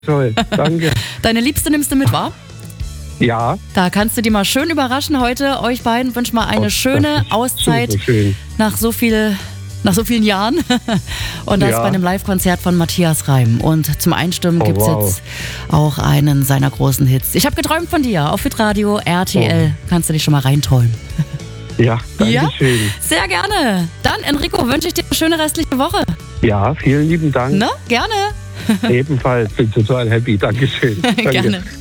Toll, danke. Deine Liebste nimmst du mit, wa? Ja. Da kannst du die mal schön überraschen heute. Euch beiden wünschen mal eine schöne Auszeit nach so vielen Jahren. Und das bei einem Live-Konzert von Matthias Reim. Und zum Einstimmen gibt es jetzt auch einen seiner großen Hits. Ich habe geträumt von dir auf Hitradio RTL. Kannst du dich schon mal reinträumen. Ja, danke schön. Sehr gerne. Dann, Enrico, wünsche ich dir eine schöne restliche Woche. Ja, vielen lieben Dank. Ne? Gerne. Ebenfalls, bin total happy. Dankeschön. Danke. Gerne.